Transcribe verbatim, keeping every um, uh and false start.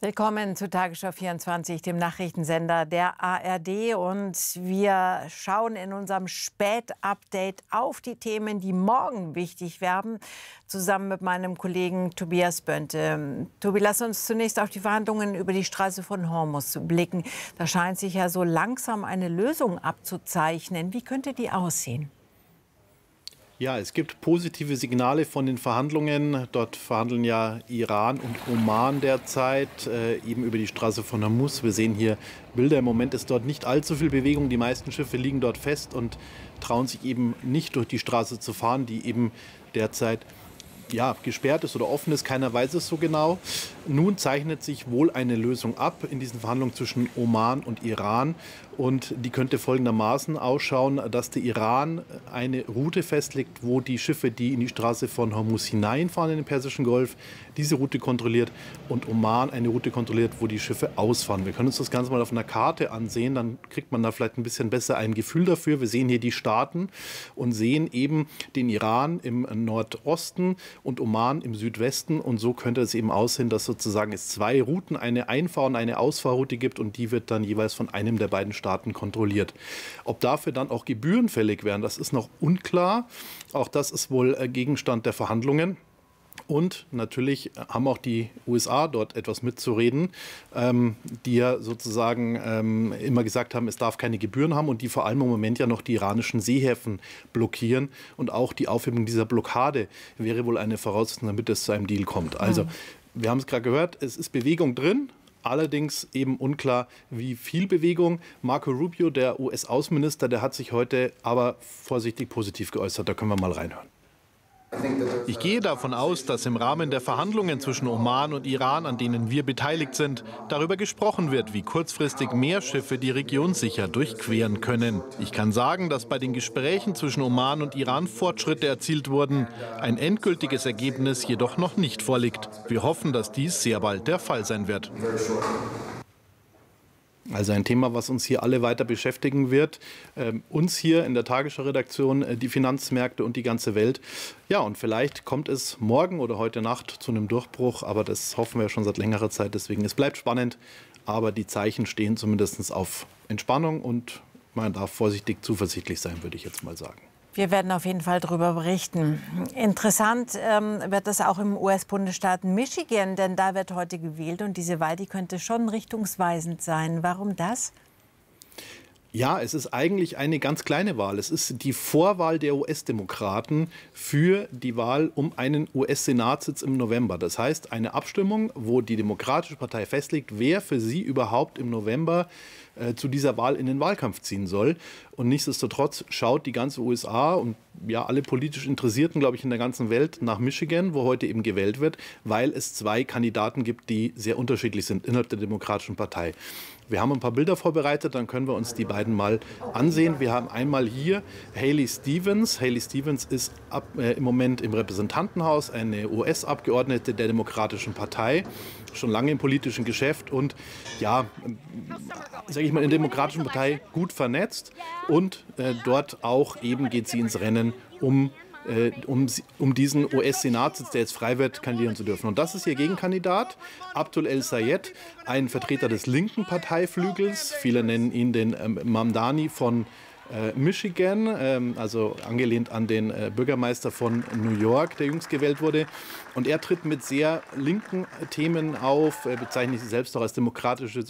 Willkommen zu Tagesschau vierundzwanzig, dem Nachrichtensender der A R D. Und wir schauen in unserem Spät-Update auf die Themen, die morgen wichtig werden, zusammen mit meinem Kollegen Tobias Bönte. Tobi, lass uns zunächst auf die Verhandlungen über die Straße von Hormuz blicken. Da scheint sich ja so langsam eine Lösung abzuzeichnen. Wie könnte die aussehen? Ja, es gibt positive Signale von den Verhandlungen. Dort verhandeln ja Iran und Oman derzeit äh, eben über die Straße von Hormuz. Wir sehen hier Bilder. Im Moment ist dort nicht allzu viel Bewegung. Die meisten Schiffe liegen dort fest und trauen sich eben nicht durch die Straße zu fahren, die eben derzeit ja, gesperrt ist oder offen ist. Keiner weiß es so genau. Nun zeichnet sich wohl eine Lösung ab in diesen Verhandlungen zwischen Oman und Iran. Und die könnte folgendermaßen ausschauen, dass der Iran eine Route festlegt, wo die Schiffe, die in die Straße von Hormuz hineinfahren in den Persischen Golf, diese Route kontrolliert und Oman eine Route kontrolliert, wo die Schiffe ausfahren. Wir können uns das Ganze mal auf einer Karte ansehen, dann kriegt man da vielleicht ein bisschen besser ein Gefühl dafür. Wir sehen hier die Staaten und sehen eben den Iran im Nordosten und Oman im Südwesten. Und so könnte es eben aussehen, dass sozusagen es zwei Routen, eine Einfahr- und eine Ausfahrroute gibt und die wird dann jeweils von einem der beiden Staaten kontrolliert. Ob dafür dann auch Gebühren fällig wären, das ist noch unklar. Auch das ist wohl Gegenstand der Verhandlungen. Und natürlich haben auch die U S A dort etwas mitzureden, ähm, die ja sozusagen ähm, immer gesagt haben, es darf keine Gebühren haben und die vor allem im Moment ja noch die iranischen Seehäfen blockieren. Und auch die Aufhebung dieser Blockade wäre wohl eine Voraussetzung, damit es zu einem Deal kommt. Also, wir haben es gerade gehört, es ist Bewegung drin. Allerdings eben unklar, wie viel Bewegung. Marco Rubio, der U S-Außenminister, der hat sich heute aber vorsichtig positiv geäußert. Da können wir mal reinhören. Ich gehe davon aus, dass im Rahmen der Verhandlungen zwischen Oman und Iran, an denen wir beteiligt sind, darüber gesprochen wird, wie kurzfristig mehr Schiffe die Region sicher durchqueren können. Ich kann sagen, dass bei den Gesprächen zwischen Oman und Iran Fortschritte erzielt wurden. Ein endgültiges Ergebnis jedoch noch nicht vorliegt. Wir hoffen, dass dies sehr bald der Fall sein wird. Also ein Thema, was uns hier alle weiter beschäftigen wird. Ähm, uns hier in der Tagesschau-Redaktion, äh, die Finanzmärkte und die ganze Welt. Ja, und vielleicht kommt es morgen oder heute Nacht zu einem Durchbruch. Aber das hoffen wir schon seit längerer Zeit. Deswegen, es bleibt spannend. Aber die Zeichen stehen zumindest auf Entspannung. Und man darf vorsichtig zuversichtlich sein, würde ich jetzt mal sagen. Wir werden auf jeden Fall darüber berichten. Interessant ähm, wird das auch im U S-Bundesstaat Michigan, denn da wird heute gewählt und diese Wahl, die könnte schon richtungsweisend sein. Warum das? Ja, es ist eigentlich eine ganz kleine Wahl. Es ist die Vorwahl der U S-Demokraten für die Wahl um einen U S-Senatssitz im November. Das heißt, eine Abstimmung, wo die Demokratische Partei festlegt, wer für sie überhaupt im November äh, zu dieser Wahl in den Wahlkampf ziehen soll. Und nichtsdestotrotz schaut die ganze U S A und ja alle politisch Interessierten, glaube ich, in der ganzen Welt nach Michigan, wo heute eben gewählt wird, weil es zwei Kandidaten gibt, die sehr unterschiedlich sind innerhalb der Demokratischen Partei. Wir haben ein paar Bilder vorbereitet, dann können wir uns die beiden mal ansehen. Wir haben einmal hier Haley Stevens. Haley Stevens ist ab, äh, im Moment im Repräsentantenhaus eine U S-Abgeordnete der Demokratischen Partei, schon lange im politischen Geschäft und ja, sage ich mal, in der Demokratischen Partei gut vernetzt. Und äh, dort auch eben geht sie ins Rennen, um Um, um diesen U S-Senatssitz, der jetzt frei wird, kandidieren zu dürfen. Und das ist ihr Gegenkandidat, Abdul El-Sayed, ein Vertreter des linken Parteiflügels. Viele nennen ihn den ähm, Mamdani von äh, Michigan, ähm, also angelehnt an den äh, Bürgermeister von New York, der jüngst gewählt wurde. Und er tritt mit sehr linken Themen auf. Er bezeichnet sich selbst auch als demokratische